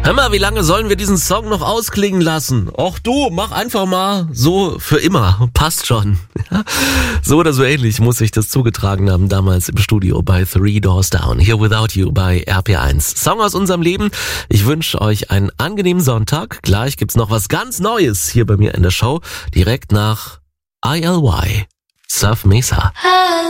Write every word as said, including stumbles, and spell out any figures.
Hör mal, wie lange sollen wir diesen Song noch ausklingen lassen? Och du, mach einfach mal so für immer. Passt schon. Ja? So oder so ähnlich muss ich das zugetragen haben damals im Studio bei Three Doors Down. Here Without You bei R P eins. Song aus unserem Leben. Ich wünsche euch einen angenehmen Sonntag. Gleich gibt's noch was ganz Neues hier bei mir in der Show. Direkt nach I L Y. Surf Mesa.